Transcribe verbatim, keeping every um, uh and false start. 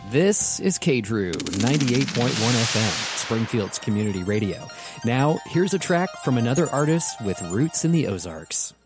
This is K D R U ninety-eight point one F M, Springfield's community radio. Now, here's a track from another artist with roots in the Ozarks.